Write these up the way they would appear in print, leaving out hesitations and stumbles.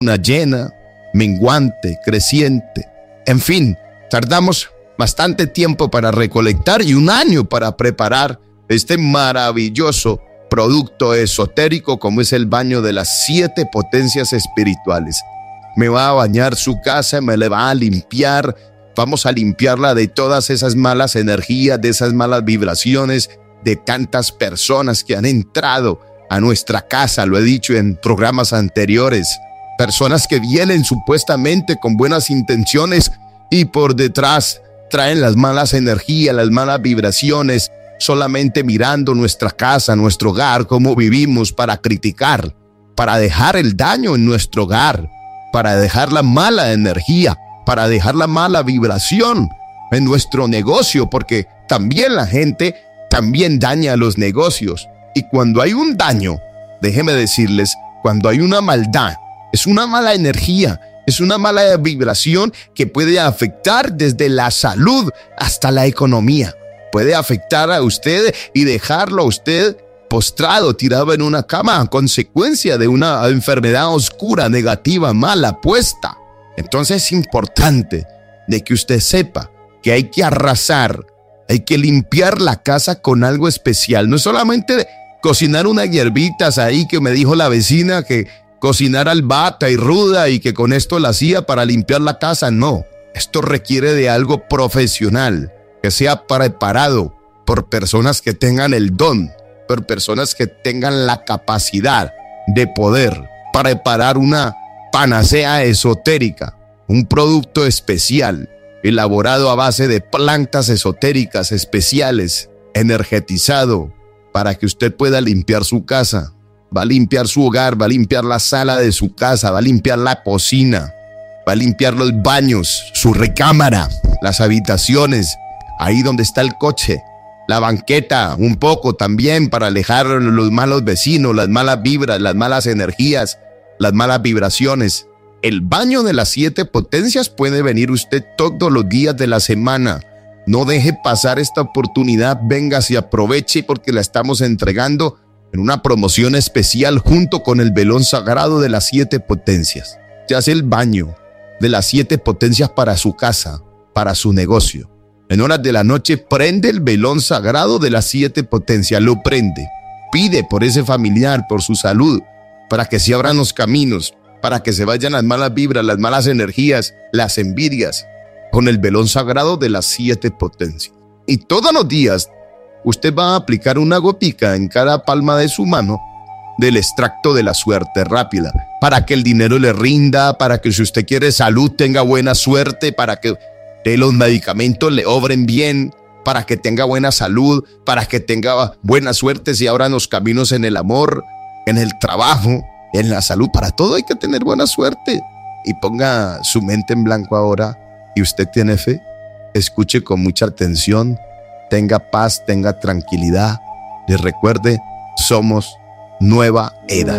luna llena, menguante, creciente. En fin, tardamos bastante tiempo para recolectar y un año para preparar este maravilloso producto esotérico como es el baño de las 7 potencias espirituales. Me va a bañar su casa, me le va a limpiar, vamos a limpiarla de todas esas malas energías, de esas malas vibraciones, de tantas personas que han entrado a nuestra casa, lo he dicho en programas anteriores, personas que vienen supuestamente con buenas intenciones y por detrás traen las malas energías, las malas vibraciones, solamente mirando nuestra casa, nuestro hogar, cómo vivimos para criticar, para dejar el daño en nuestro hogar, para dejar la mala energía, para dejar la mala vibración en nuestro negocio, porque también la gente también daña los negocios. Y cuando hay un daño, déjenme decirles, cuando hay una maldad, es una mala energía, es una mala vibración que puede afectar desde la salud hasta la economía. Puede afectar a usted y dejarlo a usted postrado, tirado en una cama a consecuencia de una enfermedad oscura, negativa, mala, puesta. Entonces es importante de que usted sepa que hay que arrasar, hay que limpiar la casa con algo especial. No es solamente cocinar unas hierbitas ahí que me dijo la vecina que cocinar albata y ruda y que con esto la hacía para limpiar la casa. No, esto requiere de algo profesional, que sea preparado por personas que tengan el don, por personas que tengan la capacidad de poder preparar una panacea esotérica, un producto especial, elaborado a base de plantas esotéricas especiales, energetizado, para que usted pueda limpiar su casa. Va a limpiar su hogar, va a limpiar la sala de su casa, va a limpiar la cocina, va a limpiar los baños, su recámara, las habitaciones, ahí donde está el coche, la banqueta, un poco también para alejar los malos vecinos, las malas vibras, las malas energías, las malas vibraciones. El baño de las 7 potencias puede venir usted todos los días de la semana. No deje pasar esta oportunidad, véngase y aproveche porque la estamos entregando en una promoción especial junto con el velón sagrado de las 7 potencias. Se hace el baño de las 7 potencias para su casa, para su negocio. En horas de la noche prende el velón sagrado de las 7 potencias, lo prende. Pide por ese familiar, por su salud, para que se abran los caminos, para que se vayan las malas vibras, las malas energías, las envidias, con el velón sagrado de las 7 potencias. Y todos los días usted va a aplicar una gotica en cada palma de su mano del extracto de la suerte rápida, para que el dinero le rinda, para que si usted quiere salud tenga buena suerte, para que los medicamentos le obren bien, para que tenga buena salud, para que tenga buena suerte, si abran los caminos en el amor, en el trabajo, en la salud. Para todo hay que tener buena suerte. Y ponga su mente en blanco ahora y usted tiene fe. Escuche con mucha atención, tenga paz, tenga tranquilidad y recuerde, somos nueva era.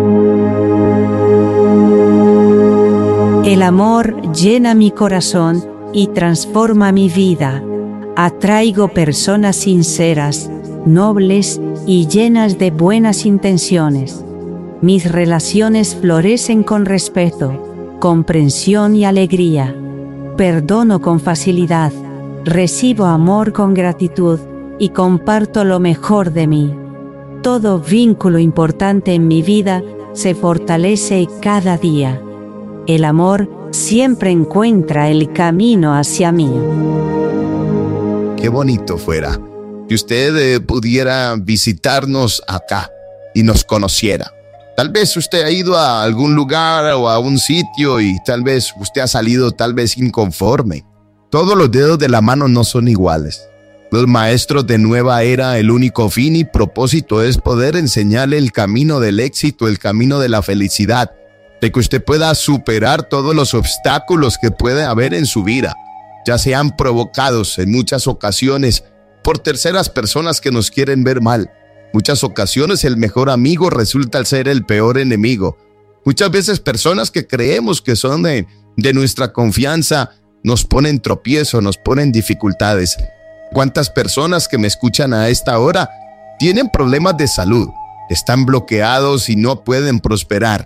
El amor llena mi corazón y transforma mi vida. Atraigo personas sinceras, nobles y llenas de buenas intenciones. Mis relaciones florecen con respeto, comprensión y alegría. Perdono con facilidad, recibo amor con gratitud y comparto lo mejor de mí. Todo vínculo importante en mi vida se fortalece cada día. El amor siempre encuentra el camino hacia mí. Qué bonito fuera que usted pudiera visitarnos acá y nos conociera. Tal vez usted ha ido a algún lugar o a un sitio y tal vez usted ha salido tal vez inconforme. Todos los dedos de la mano no son iguales. Los maestros de nueva era, el único fin y propósito es poder enseñarle el camino del éxito, el camino de la felicidad, de que usted pueda superar todos los obstáculos que puede haber en su vida, ya sean provocados en muchas ocasiones por terceras personas que nos quieren ver mal. Muchas ocasiones el mejor amigo resulta ser el peor enemigo. Muchas veces personas que creemos que son de nuestra confianza nos ponen tropiezo, nos ponen dificultades. ¿Cuántas personas que me escuchan a esta hora tienen problemas de salud? Están bloqueados y no pueden prosperar.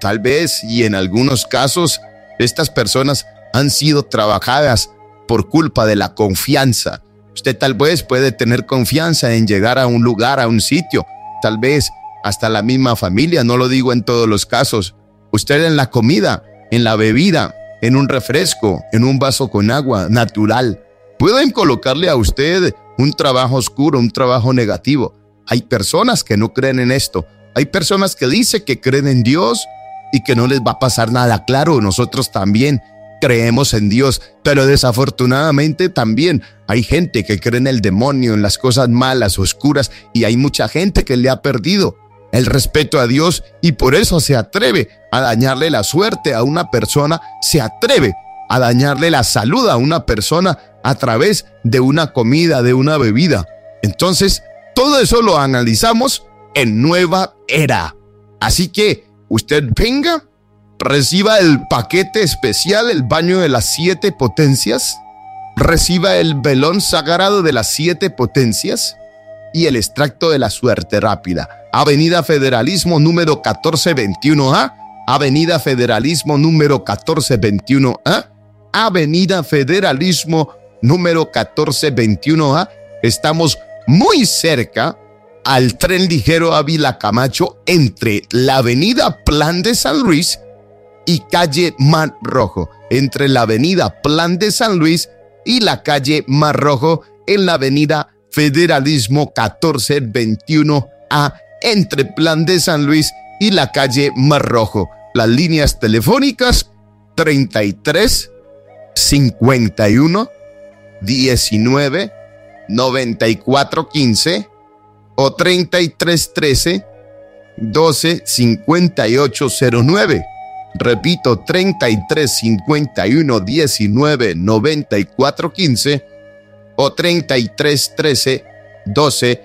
Tal vez, y en algunos casos, estas personas han sido trabajadas por culpa de la confianza. Usted tal vez puede tener confianza en llegar a un lugar, a un sitio, tal vez hasta la misma familia, no lo digo en todos los casos. Usted en la comida, en la bebida, en un refresco, en un vaso con agua natural, pueden colocarle a usted un trabajo oscuro, un trabajo negativo. Hay personas que no creen en esto. Hay personas que dicen que creen en Dios y que no les va a pasar nada. Claro, nosotros también creemos en Dios, pero desafortunadamente también hay gente que cree en el demonio, en las cosas malas, oscuras, y hay mucha gente que le ha perdido el respeto a Dios y por eso se atreve a dañarle la suerte a una persona, se atreve a dañarle la salud a una persona a través de una comida, de una bebida. Entonces, todo eso lo analizamos en Nueva Era. Así que usted venga, reciba el paquete especial, el baño de las 7 potencias, reciba el velón sagrado de las 7 potencias y el extracto de la suerte rápida. Avenida Federalismo número 1421A, Avenida Federalismo número 1421A, Avenida Federalismo número 1421A. Estamos muy cerca al tren ligero Ávila Camacho entre la avenida Plan de San Luis y calle Mar Rojo. Entre la avenida Plan de San Luis y la calle Mar Rojo en la avenida Federalismo 1421A entre Plan de San Luis y la calle Mar Rojo. Las líneas telefónicas 33 51 19 94 15 o 33 13 12 58 09. Repito, 33 51 19 94 15 o 33 13 12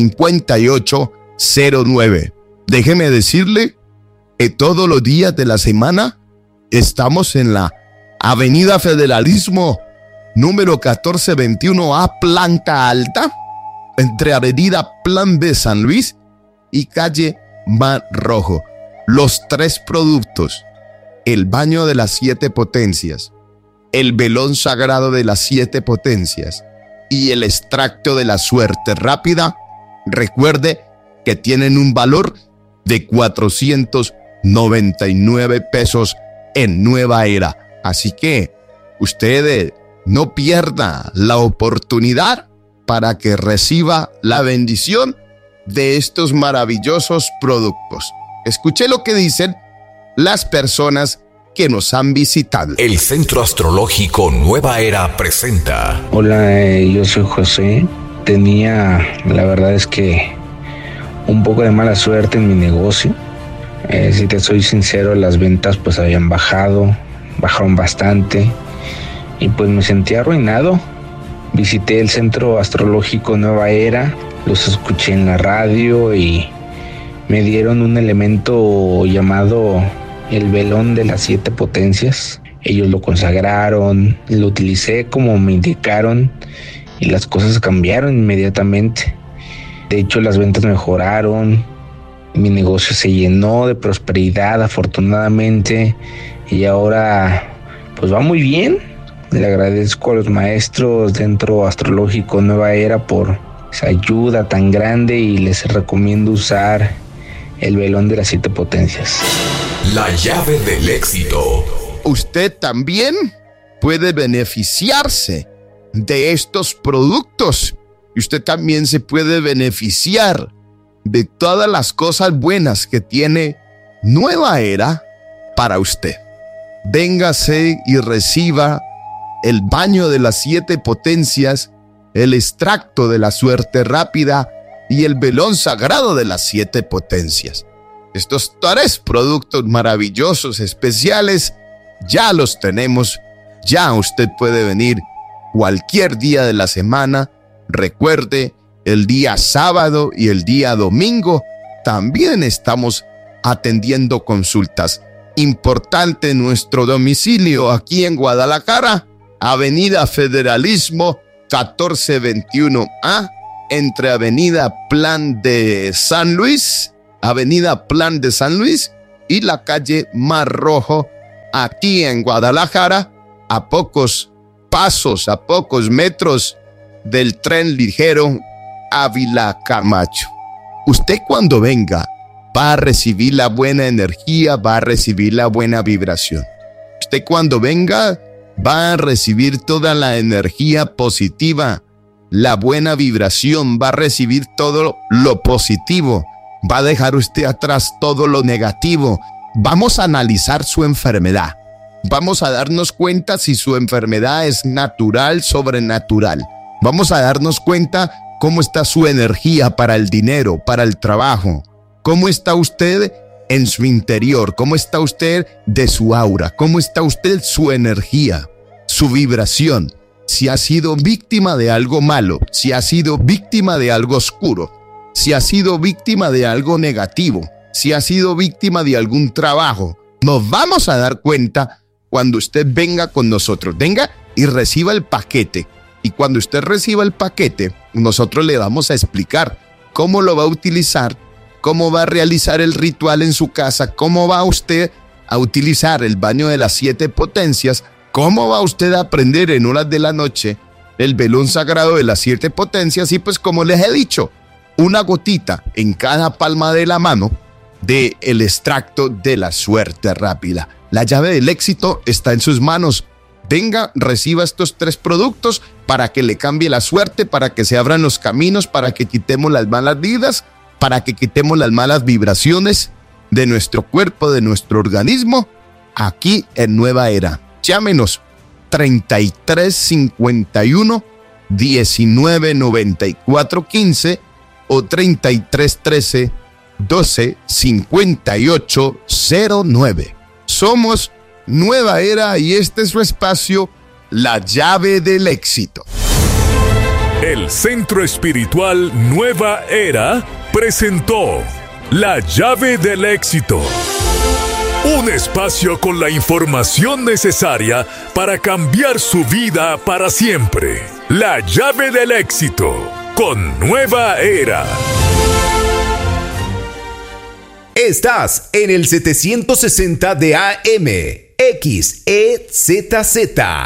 58 09. Déjeme decirle que todos los días de la semana estamos en la Avenida Federalismo número 1421A, planta alta, entre Avenida Plan de San Luis y calle Mar Rojo. Los 3 productos: el baño de las 7 potencias, el velón sagrado de las 7 potencias y el extracto de la suerte rápida, recuerde que tienen un valor de 499 pesos en Nueva Era. Así que usted no pierda la oportunidad para que reciba la bendición de estos maravillosos productos. Escuche lo que dicen las personas que nos han visitado. El Centro Astrológico Nueva Era presenta. Hola, yo soy José. Tenía, la verdad es que, un poco de mala suerte en mi negocio. Si te soy sincero, las ventas pues habían bajaron bastante y pues me sentí arruinado. Visité el Centro Astrológico Nueva Era, los escuché en la radio y me dieron un elemento llamado el velón de las 7 potencias. Ellos lo consagraron, lo utilicé como me indicaron y las cosas cambiaron inmediatamente. De hecho, las ventas mejoraron, mi negocio se llenó de prosperidad afortunadamente y ahora pues va muy bien. Le agradezco a los maestros Centro Astrológico Nueva Era por esa ayuda tan grande y les recomiendo usar el velón de las 7 potencias. La llave del éxito. Usted también puede beneficiarse de estos productos y usted también se puede beneficiar de todas las cosas buenas que tiene Nueva Era para usted. Véngase y reciba el baño de las 7 potencias, el extracto de la suerte rápida y el velón sagrado de las 7 potencias. Estos 3 productos maravillosos, especiales, ya los tenemos. Ya usted puede venir cualquier día de la semana. Recuerde, el día sábado y el día domingo también estamos atendiendo consultas. Importante nuestro domicilio aquí en Guadalajara, Avenida Federalismo 1421A, entre Avenida Plan de San Luis y la calle Mar Rojo, aquí en Guadalajara, a pocos pasos, a pocos metros del tren ligero Ávila Camacho. Usted cuando venga va a recibir la buena energía, va a recibir la buena vibración. Usted cuando venga va a recibir toda la energía positiva, la buena vibración, va a recibir todo lo positivo, va a dejar usted atrás todo lo negativo. Vamos a analizar su enfermedad. Vamos a darnos cuenta si su enfermedad es natural, sobrenatural. Vamos a darnos cuenta cómo está su energía para el dinero, para el trabajo. ¿Cómo está usted en su interior? ¿Cómo está usted de su aura? ¿Cómo está usted su energía, su vibración? Si ha sido víctima de algo malo, si ha sido víctima de algo oscuro, si ha sido víctima de algo negativo, si ha sido víctima de algún trabajo, nos vamos a dar cuenta cuando usted venga con nosotros. Venga y reciba el paquete. Y cuando usted reciba el paquete, nosotros le vamos a explicar cómo lo va a utilizar, cómo va a realizar el ritual en su casa, cómo va usted a utilizar el baño de las 7 potencias, cómo va usted a aprender en horas de la noche el velón sagrado de las 7 potencias. Y pues como les he dicho, una gotita en cada palma de la mano del extracto de la suerte rápida. La llave del éxito está en sus manos. Venga, reciba estos 3 productos para que le cambie la suerte, para que se abran los caminos, para que quitemos las malas vidas, para que quitemos las malas vibraciones de nuestro cuerpo, de nuestro organismo, aquí en Nueva Era. Llámenos 3351 1994 15 o 3313 12 58 09. Somos Nueva Era y este es su espacio, La Llave del Éxito. El Centro Espiritual Nueva Era presentó La Llave del Éxito. Un espacio con la información necesaria para cambiar su vida para siempre. La Llave del Éxito con Nueva Era. Estás en el 760 de AM, XEZZ.